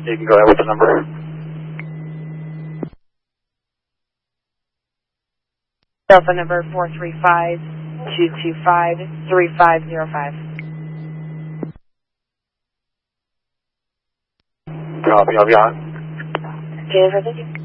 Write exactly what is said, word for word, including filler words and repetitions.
You can go ahead with the number. Cell phone number four three five, two two five, three five zero five. Copy, I'll be on. Jennifer, thank you.